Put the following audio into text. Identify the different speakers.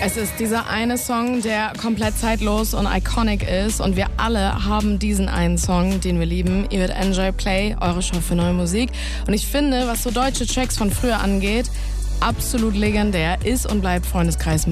Speaker 1: Es ist dieser eine Song, der komplett zeitlos und iconic ist und wir alle haben diesen einen Song, den wir lieben. Ihr hört Enjoy Play, eure Show für neue Musik. Und ich finde, was so deutsche Tracks von früher angeht, absolut legendär ist und bleibt Freundeskreis